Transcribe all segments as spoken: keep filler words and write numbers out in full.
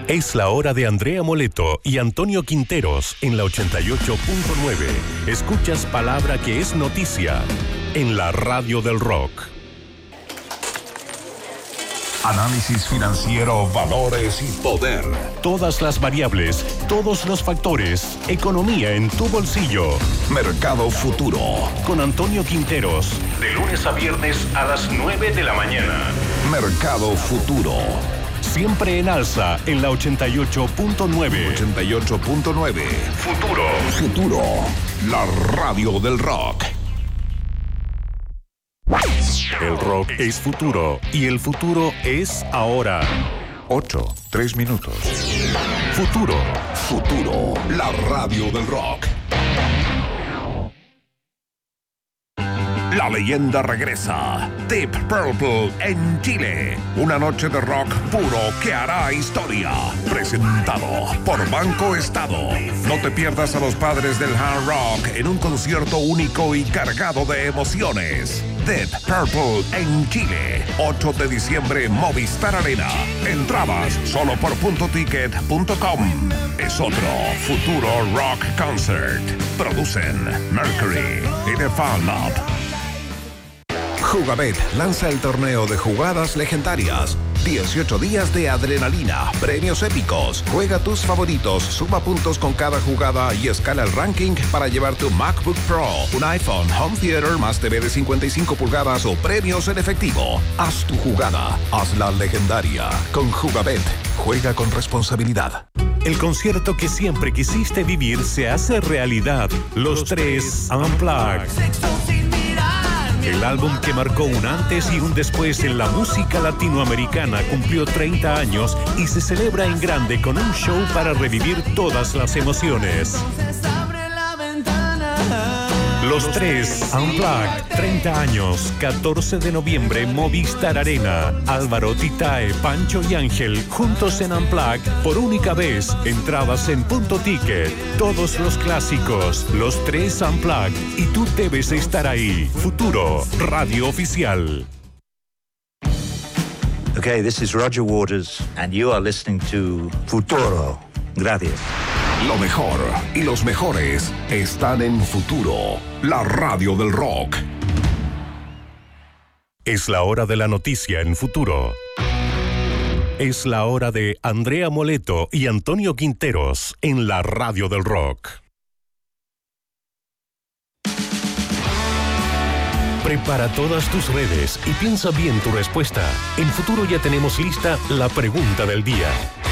Es la hora de Andrea Moleto y Antonio Quinteros en la ochenta y ocho punto nueve. Escuchas palabra que es noticia en la radio del rock. Análisis financiero, valores y poder. Todas las variables, todos los factores, economía en tu bolsillo. Mercado Futuro. Con Antonio Quinteros, de lunes a viernes a las nueve de la mañana. Mercado Futuro. Siempre en alza en la ochenta y ocho punto nueve. ochenta y ocho punto nueve. Futuro. Futuro. La radio del rock. El rock es futuro y el futuro es ahora. Ocho, tres minutos. Futuro. Futuro. La radio del rock. La leyenda regresa. Deep Purple en Chile. Una noche de rock puro que hará historia. Presentado por Banco Estado. No te pierdas a los padres del hard rock en un concierto único y cargado de emociones. Deep Purple en Chile. ocho de diciembre, Movistar Arena. Entradas solo por punto ticket punto com. Es otro Futuro Rock Concert. Producen Mercury y The Fan Lab. Jugabet lanza el torneo de jugadas legendarias. dieciocho días de adrenalina, premios épicos. Juega tus favoritos, suma puntos con cada jugada y escala el ranking para llevar tu MacBook Pro, un iPhone, home theater más T V de cincuenta y cinco pulgadas o premios en efectivo. Haz tu jugada, hazla legendaria. Con Jugabet, juega con responsabilidad. El concierto que siempre quisiste vivir se hace realidad. Los tres Unplugged. El álbum que marcó un antes y un después en la música latinoamericana cumplió treinta años y se celebra en grande con un show para revivir todas las emociones. Los tres Unplugged, treinta años, catorce de noviembre, Movistar Arena. Álvaro, Titae, Pancho y Ángel, juntos en Unplugged, por única vez. Entradas en Punto Ticket. Todos los clásicos, los tres Unplugged. Y tú debes estar ahí. Futuro, radio oficial. Okay, this is Roger Waters, and you are listening to Futuro. Gracias. Lo mejor y los mejores están en Futuro, la radio del rock. Es la hora de la noticia en Futuro. Es la hora de Andrea Moleto y Antonio Quinteros en la radio del rock. Prepara todas tus redes y piensa bien tu respuesta. En Futuro ya tenemos lista la pregunta del día.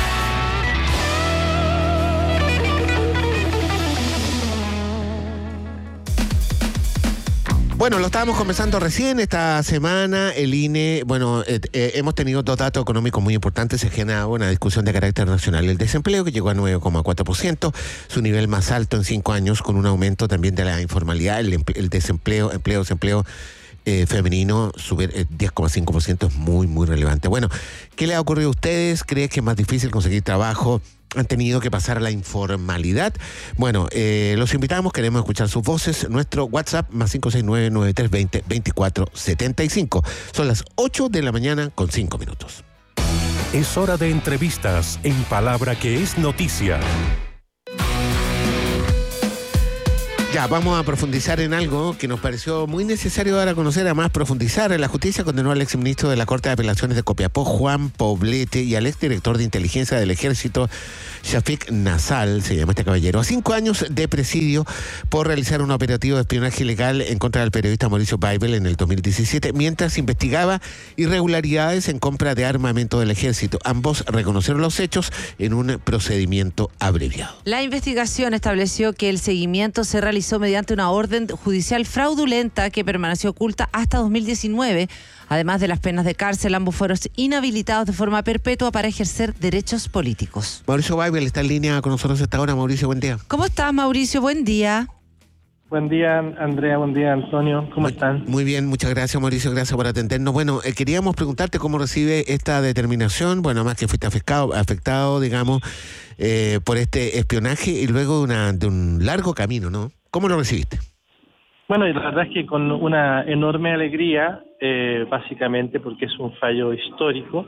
Bueno, lo estábamos conversando recién esta semana. El I N E, bueno, eh, eh, hemos tenido dos datos económicos muy importantes. Se genera una discusión de carácter nacional. El desempleo, que llegó a nueve coma cuatro por ciento, su nivel más alto en cinco años, con un aumento también de la informalidad. El, el desempleo, empleo, desempleo eh, femenino, subir eh, diez coma cinco por ciento, es muy, muy relevante. Bueno, ¿qué le ha ocurrido a ustedes? ¿Creen que es más difícil conseguir trabajo? ¿Han tenido que pasar a la informalidad? Bueno, eh, los invitamos, queremos escuchar sus voces. Nuestro WhatsApp, más cinco seis nueve, nueve tres dos cero, veinticuatro setenta y cinco. Son las ocho de la mañana con cinco minutos. Es hora de entrevistas en Palabra que es Noticia. Ya, vamos a profundizar en algo que nos pareció muy necesario dar a conocer, además profundizar. La justicia condenó al exministro de la Corte de Apelaciones de Copiapó, Juan Poblete, y al exdirector de inteligencia del Ejército, Shafik Nassal, se llama este caballero, a cinco años de presidio por realizar un operativo de espionaje ilegal en contra del periodista Mauricio Baibel en el dos mil diecisiete, mientras investigaba irregularidades en compra de armamento del Ejército. Ambos reconocieron los hechos en un procedimiento abreviado. La investigación estableció que el seguimiento se realizó mediante una orden judicial fraudulenta que permaneció oculta hasta dos mil diecinueve. Además de las penas de cárcel, ambos fueron inhabilitados de forma perpetua para ejercer derechos políticos. Mauricio Baibel está en línea con nosotros hasta ahora. Mauricio, buen día. ¿Cómo estás, Mauricio? Buen día. Buen día, Andrea. Buen día, Antonio. ¿Cómo muy, están? Muy bien, muchas gracias, Mauricio. Gracias por atendernos. Bueno, eh, queríamos preguntarte cómo recibe esta determinación. Bueno, más que fuiste afectado, afectado digamos, eh, por este espionaje y luego de, una, de un largo camino, ¿no? ¿Cómo lo recibiste? Bueno, y la verdad es que con una enorme alegría, eh, básicamente porque es un fallo histórico,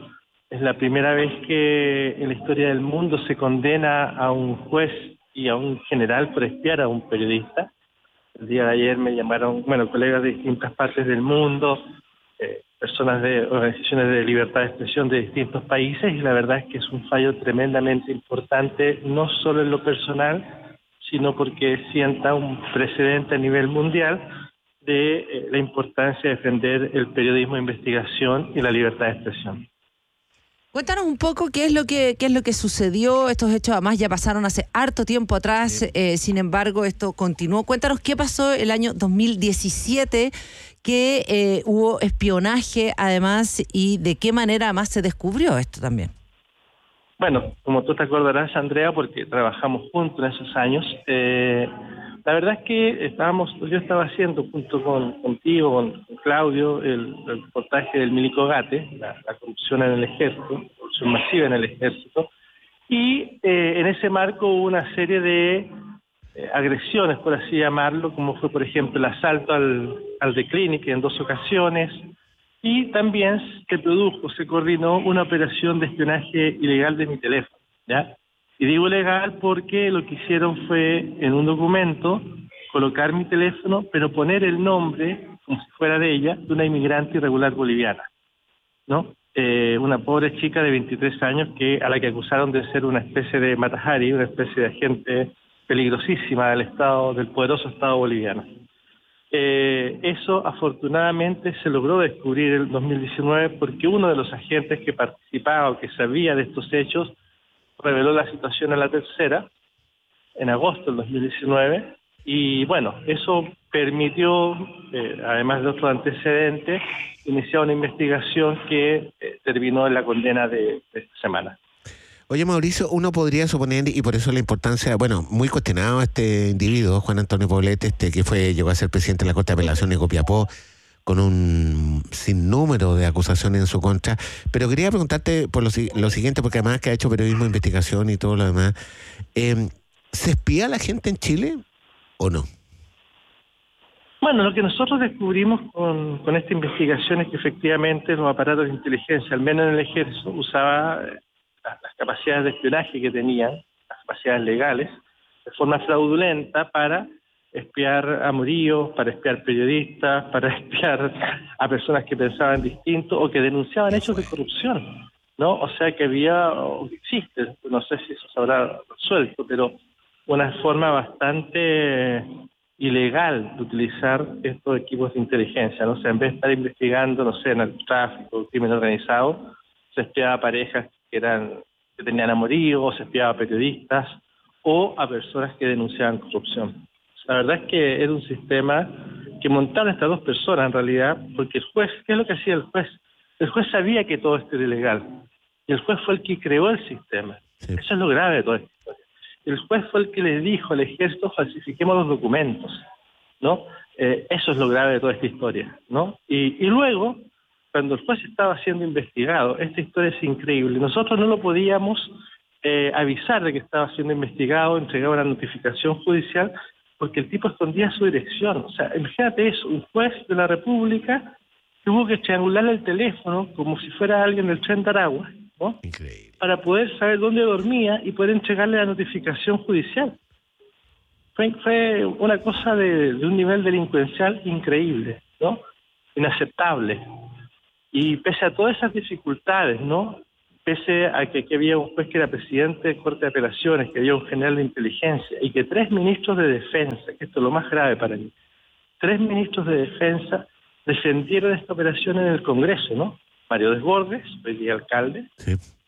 Es la primera vez que en la historia del mundo se condena a un juez y a un general por espiar a un periodista. El día de ayer me llamaron, bueno, colegas de distintas partes del mundo, eh, personas de organizaciones de libertad de expresión de distintos países, y la verdad es que es un fallo tremendamente importante, no solo en lo personal, sino porque sienta un precedente a nivel mundial de eh, la importancia de defender el periodismo de investigación y la libertad de expresión. Cuéntanos un poco qué es lo que qué es lo que sucedió. Estos hechos además ya pasaron hace harto tiempo atrás, eh, sin embargo esto continuó. Cuéntanos qué pasó el año dos mil diecisiete, que eh, hubo espionaje además, y de qué manera además se descubrió esto también. Bueno, como tú te acordarás, Andrea, porque trabajamos juntos en esos años, eh, la verdad es que estábamos, yo estaba haciendo junto con contigo, con, con Claudio, el, el reportaje del Milico Gate, la, la corrupción en el ejército, la corrupción masiva en el ejército, y eh, en ese marco hubo una serie de eh, agresiones, por así llamarlo, como fue, por ejemplo, el asalto al, al The Clinic en dos ocasiones, y también se produjo, se coordinó una operación de espionaje ilegal de mi teléfono, ¿ya? Y digo legal porque lo que hicieron fue, en un documento, colocar mi teléfono, pero poner el nombre, como si fuera de ella, de una inmigrante irregular boliviana, ¿no? Eh, una pobre chica de veintitrés años que a la que acusaron de ser una especie de Matajari, una especie de agente peligrosísima del Estado, del poderoso Estado boliviano. Eh, eso afortunadamente se logró descubrir en el dos mil diecinueve porque uno de los agentes que participaba o que sabía de estos hechos reveló la situación a la tercera en agosto del dos mil diecinueve, y bueno, eso permitió, eh, además de otros antecedentes, iniciar una investigación que eh, terminó en la condena de, de esta semana. Oye, Mauricio, uno podría suponer, y por eso la importancia, bueno, muy cuestionado este individuo, Juan Antonio Poblete, este que fue llegó a ser presidente de la Corte de Apelaciones de Copiapó, con un sinnúmero de acusaciones en su contra, pero quería preguntarte por lo, lo siguiente, porque además que ha hecho periodismo de investigación y todo lo demás, eh, ¿se espía a la gente en Chile o no? Bueno, lo que nosotros descubrimos con, con esta investigación es que efectivamente los aparatos de inteligencia, al menos en el ejército, usaba las, las capacidades de espionaje que tenían, las capacidades legales, de forma fraudulenta para espiar amoríos, para espiar periodistas, para espiar a personas que pensaban distinto o que denunciaban hechos de corrupción, ¿no? O sea que había, o que existe, no sé si eso se habrá resuelto, pero una forma bastante ilegal de utilizar estos equipos de inteligencia, ¿no? O sea, en vez de estar investigando, no sé, narcotráfico, crimen organizado, se espiaba a parejas que eran que tenían amoríos, o se espiaba a periodistas o a personas que denunciaban corrupción. La verdad es que era un sistema que montaron estas dos personas en realidad, porque el juez, ¿qué es lo que hacía el juez? El juez sabía que todo esto era ilegal, y el juez fue el que creó el sistema. Sí. Eso es lo grave de toda esta historia. El juez fue el que le dijo al ejército: falsifiquemos los documentos, ¿no? Eh, eso es lo grave de toda esta historia, ¿no? Y, y luego, cuando el juez estaba siendo investigado, esta historia es increíble. Nosotros no lo podíamos eh, avisar de que estaba siendo investigado, entregaba una notificación judicial, porque el tipo escondía su dirección. O sea, imagínate eso, un juez de la República tuvo que triangularle el teléfono como si fuera alguien del tren de Aragua, ¿no? Increíble. Para poder saber dónde dormía y poder entregarle la notificación judicial. Fue, fue una cosa de, de un nivel delincuencial increíble, ¿no? Inaceptable. Y pese a todas esas dificultades, ¿no? Pese a que aquí había un juez que era presidente de Corte de Apelaciones, que había un general de inteligencia, y que tres ministros de defensa, que esto es lo más grave para mí, tres ministros de defensa defendieron esta operación en el Congreso, ¿no? Mario Desbordes, hoy día alcalde, sí.